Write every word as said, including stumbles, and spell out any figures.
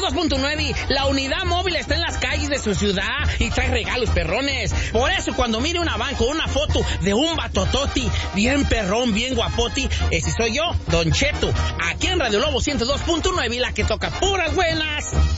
dos punto nueve, la unidad móvil está en las calles de su ciudad y trae regalos perrones. Por eso cuando mire una van con una foto de un batototi, bien perrón, bien guapoti, ese soy yo, Don Cheto, aquí en Radio Lobo ciento dos punto nueve, la que toca puras buenas.